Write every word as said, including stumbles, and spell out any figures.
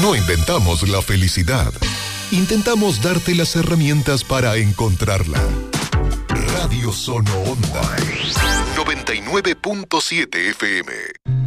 No inventamos la felicidad. Intentamos darte las herramientas para encontrarla. Radio Sono Onda. noventa y nueve punto siete F M.